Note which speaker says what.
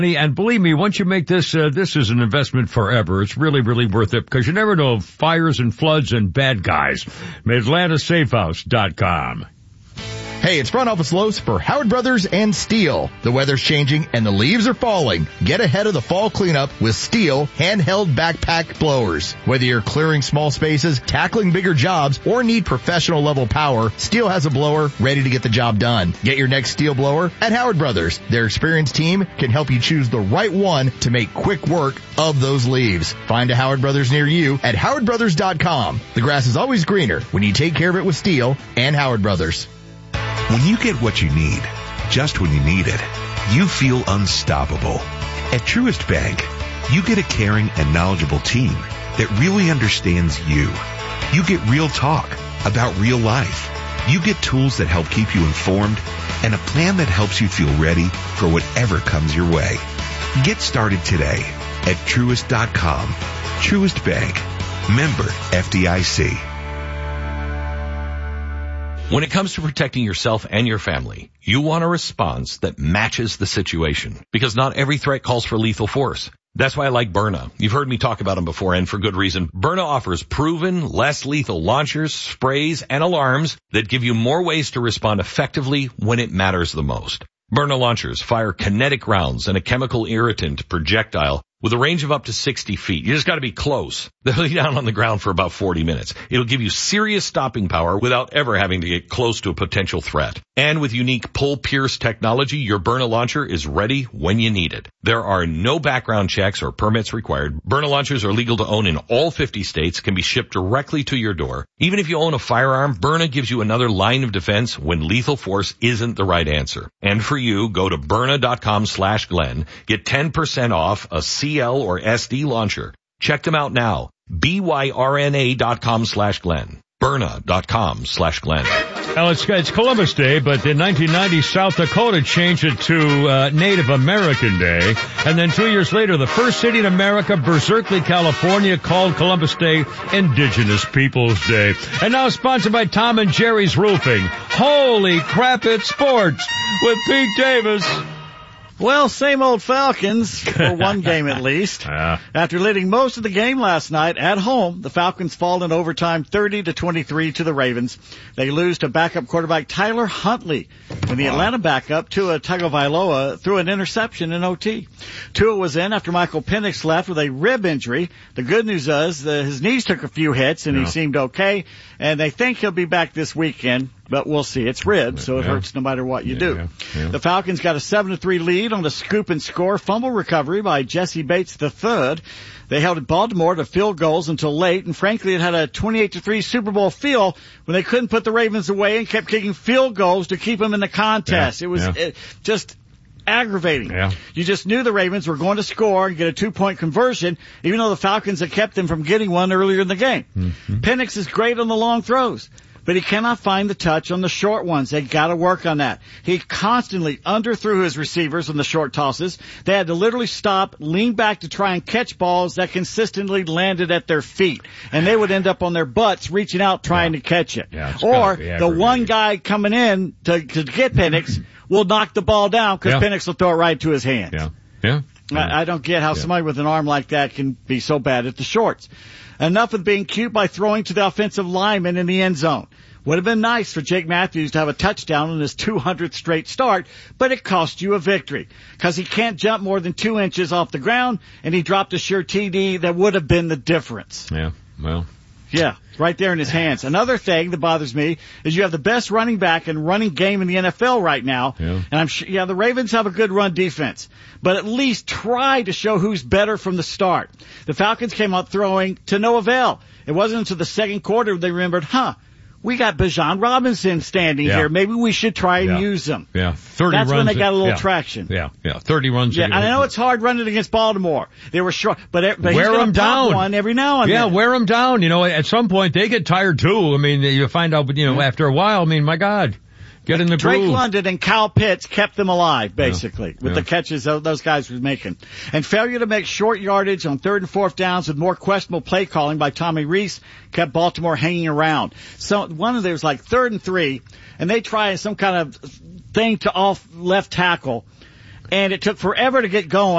Speaker 1: And believe me, once you make this, this is an investment forever. It's really, really worth it because you never know of fires and floods and bad guys. AtlantaSafehouse.com.
Speaker 2: Hey, it's Front Office Los for Howard Brothers and Steel. The weather's changing and the leaves are falling. Get ahead of the fall cleanup with Steel handheld backpack blowers. Whether you're clearing small spaces, tackling bigger jobs, or need professional level power, Steel has a blower ready to get the job done. Get your next Steel blower at Howard Brothers. Their experienced team can help you choose the right one to make quick work of those leaves. Find a Howard Brothers near you at howardbrothers.com. The grass is always greener when you take care of it with Steel and Howard Brothers.
Speaker 3: When you get what you need, just when you need it, you feel unstoppable. At Truist Bank, you get a caring and knowledgeable team that really understands you. You get real talk about real life. You get tools that help keep you informed and a plan that helps you feel ready for whatever comes your way. Get started today at Truist.com. Truist Bank. Member FDIC.
Speaker 4: When it comes to protecting yourself and your family, you want a response that matches the situation, because not every threat calls for lethal force. That's why I like Byrna. You've heard me talk about them before, and for good reason. Byrna offers proven, less lethal launchers, sprays, and alarms that give you more ways to respond effectively when it matters the most. Byrna launchers fire kinetic rounds and a chemical irritant projectile with a range of up to 60 feet. You just got to be close. They'll lay down on the ground for about 40 minutes. It'll give you serious stopping power without ever having to get close to a potential threat. And with unique pull-pierce technology, your Byrna launcher is ready when you need it. There are no background checks or permits required. Byrna launchers are legal to own in all 50 states, can be shipped directly to your door. Even if you own a firearm, Byrna gives you another line of defense when lethal force isn't the right answer. And for you, go to Byrna.com/Glenn. Get 10% off a CL or SD launcher. Check them out now. BYRNA.com/Glenn. Byrna.com/Glenn.
Speaker 1: Well, it's Columbus Day, but in 1990, South Dakota changed it to Native American Day. And then 2 years later, the first city in America, Berkeley, California, called Columbus Day Indigenous Peoples Day. And now sponsored by Tom and Jerry's Roofing. Holy crap, it's sports with Pete Davis.
Speaker 5: Well, same old Falcons, for one game at least. After leading most of the game last night at home, the Falcons fall in overtime 30-23 to the Ravens. They lose to backup quarterback Tyler Huntley when the Atlanta backup, Tua Tagovailoa, threw an interception in OT. Tua was in after Michael Penix left with a rib injury. The good news is his knees took a few hits and he seemed okay, and they think he'll be back this weekend. But we'll see. It's ribs, so it hurts no matter what you do. The Falcons got a 7-3 lead on the scoop and score fumble recovery by Jesse Bates III. They held Baltimore to field goals until late, and frankly, it had a 28-3 Super Bowl feel when they couldn't put the Ravens away and kept kicking field goals to keep them in the contest. It was just aggravating. You just knew the Ravens were going to score and get a 2-point conversion, even though the Falcons had kept them from getting one earlier in the game. Penix is great on the long throws, but he cannot find the touch on the short ones. They got to work on that. He constantly underthrew his receivers on the short tosses. They had to literally stop, lean back to try and catch balls that consistently landed at their feet, and they would end up on their butts reaching out trying to catch it. Or the one guy coming in to get Penix will knock the ball down because Penix will throw it right to his hands. I don't get how somebody with an arm like that can be so bad at the shorts. Enough with being cute by throwing to the offensive lineman in the end zone. Would have been nice for Jake Matthews to have a touchdown on his 200th straight start, but it cost you a victory because he can't jump more than 2 inches off the ground, and he dropped a sure TD that would have been the difference. Right there in his hands. Another thing that bothers me is you have the best running back and running game in the NFL right now. And I'm sure, the Ravens have a good run defense, but at least try to show who's better from the start. The Falcons came out throwing to no avail. It wasn't until the second quarter they remembered, we got Bijan Robinson standing here. Maybe we should try and use him.
Speaker 1: 30
Speaker 5: That's
Speaker 1: runs.
Speaker 5: when they got a little traction.
Speaker 1: 30 runs.
Speaker 5: And I know it's hard running against Baltimore. They were short, but he's
Speaker 1: wear them down
Speaker 5: one every now and then.
Speaker 1: Wear them down. At some point they get tired too. I mean, you find out, after a while, my God. Get in the
Speaker 5: Drake
Speaker 1: groove.
Speaker 5: London and Kyle Pitts kept them alive, basically, with the catches those guys were making. And failure to make short yardage on 3rd and 4th downs with more questionable play calling by Tommy Reese kept Baltimore hanging around. So one of them was like 3rd and 3, and they tried some kind of thing to off left tackle, and it took forever to get going.